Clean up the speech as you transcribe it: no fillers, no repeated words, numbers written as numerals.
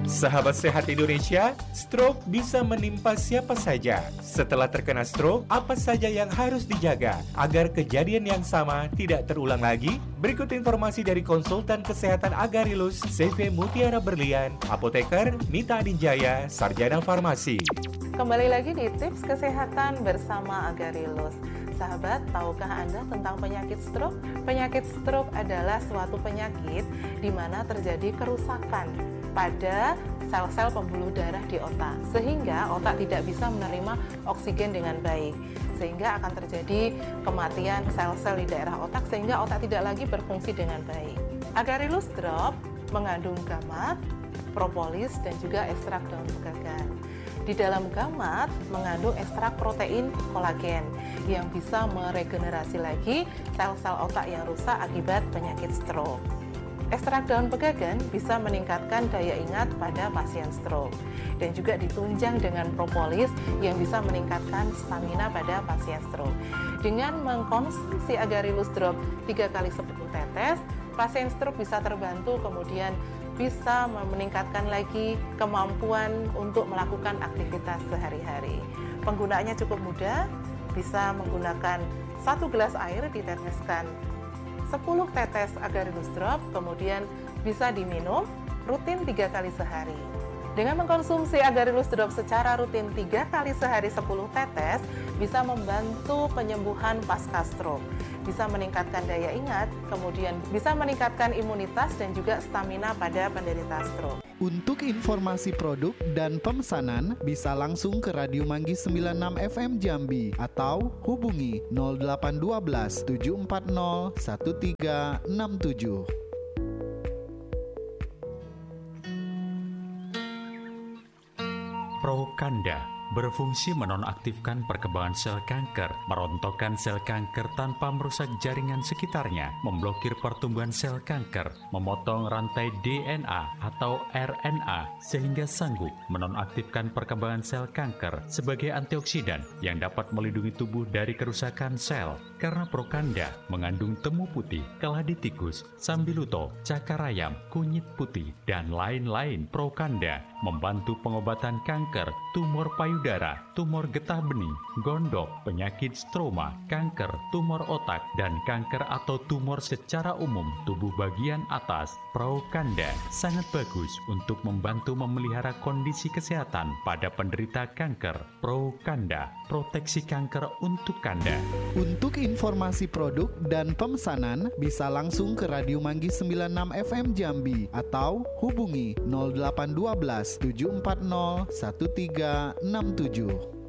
Sahabat sehat Indonesia, stroke bisa menimpa siapa saja. Setelah terkena stroke, apa saja yang harus dijaga agar kejadian yang sama tidak terulang lagi? Berikut informasi dari konsultan kesehatan Agarilus, CV Mutiara Berlian, apoteker Nita Adinjaya, sarjana farmasi. Kembali lagi di tips kesehatan bersama Agarilus. Sahabat, tahukah Anda tentang penyakit stroke? Penyakit stroke adalah suatu penyakit di mana terjadi kerusakan pada sel-sel pembuluh darah di otak, sehingga otak tidak bisa menerima oksigen dengan baik, sehingga akan terjadi kematian sel-sel di daerah otak, sehingga otak tidak lagi berfungsi dengan baik. Agarilus Drop mengandung gamat, propolis, dan juga ekstrak daun pegagan. Di dalam gamat mengandung ekstrak protein kolagen yang bisa meregenerasi lagi sel-sel otak yang rusak akibat penyakit stroke. Ekstrak daun pegagan bisa meningkatkan daya ingat pada pasien stroke dan juga ditunjang dengan propolis yang bisa meningkatkan stamina pada pasien stroke. Dengan mengkonsumsi Agarilus Drop 3 kali 10 tetes, pasien stroke bisa terbantu, kemudian bisa meningkatkan lagi kemampuan untuk melakukan aktivitas sehari-hari. Penggunaannya cukup mudah, bisa menggunakan 1 gelas air diteteskan 10 tetes Agarilus Drop, kemudian bisa diminum rutin 3 kali sehari. Dengan mengkonsumsi Agarilus Drop secara rutin 3 kali sehari 10 tetes, bisa membantu penyembuhan pasca stroke, bisa meningkatkan daya ingat, kemudian bisa meningkatkan imunitas dan juga stamina pada penderita stroke. Untuk informasi produk dan pemesanan bisa langsung ke Radio Manggis 96 FM Jambi atau hubungi 0812 740 1367. Prokanda berfungsi menonaktifkan perkembangan sel kanker, merontokkan sel kanker tanpa merusak jaringan sekitarnya, memblokir pertumbuhan sel kanker, memotong rantai DNA atau RNA sehingga sanggup menonaktifkan perkembangan sel kanker sebagai antioksidan yang dapat melindungi tubuh dari kerusakan sel. Karena Prokanda mengandung temu putih, keladi tikus, sambiluto, cakar ayam, kunyit putih, dan lain-lain, Prokanda membantu pengobatan kanker, tumor payudara, tumor getah bening, gondok, penyakit stroma, kanker, tumor otak, dan kanker atau tumor secara umum tubuh bagian atas. Prokanda sangat bagus untuk membantu memelihara kondisi kesehatan pada penderita kanker. Prokanda, proteksi kanker untuk Kanda. Untuk informasi produk dan pemesanan bisa langsung ke Radio Manggis 96 FM Jambi atau hubungi 0812 740 1367.